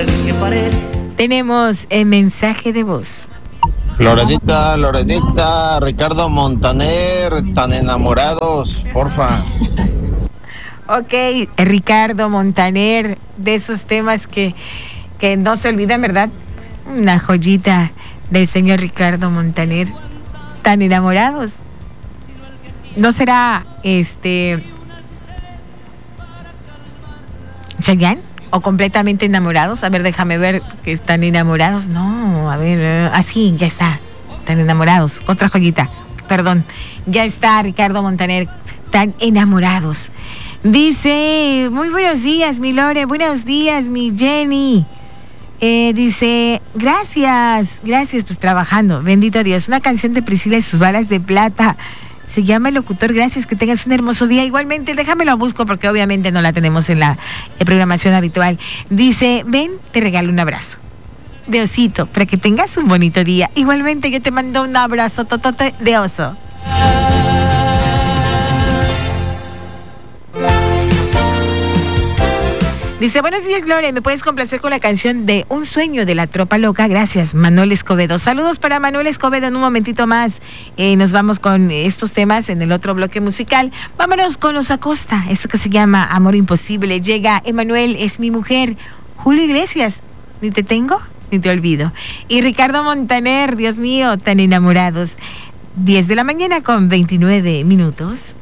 que parece. Tenemos el mensaje de voz. Lorenita, Ricardo Montaner, tan enamorados, porfa. Ok, Ricardo Montaner, de esos temas que no se olvidan, ¿verdad? Una joyita del señor Ricardo Montaner, tan enamorados. ¿No será Chayanne? ¿O completamente enamorados? A ver, déjame ver que están enamorados. No, a ver, así, ya está. Están enamorados. Otra joyita, perdón. Ya está Ricardo Montaner, tan enamorados. Dice, muy buenos días, mi Lore, buenos días, mi Jenny. Dice, gracias, pues trabajando, bendito Dios. Una canción de Priscila y sus balas de plata. Se llama El Locutor, gracias, que tengas un hermoso día. Igualmente, déjamelo busco porque obviamente no la tenemos en la programación habitual. Dice, ven, te regalo un abrazo de osito para que tengas un bonito día. Igualmente, yo te mando un abrazo totote de oso. Dice, buenos días, Gloria, ¿me puedes complacer con la canción de Un Sueño de la Tropa Loca? Gracias, Manuel Escobedo. Saludos para Manuel Escobedo. En un momentito más nos vamos con estos temas en el otro bloque musical. Vámonos con Los Acosta, esto que se llama Amor Imposible. Llega Emanuel, es mi mujer. Julio Iglesias, ni te tengo, ni te olvido. Y Ricardo Montaner, Dios mío, tan enamorados. 10 de la mañana con 29 minutos.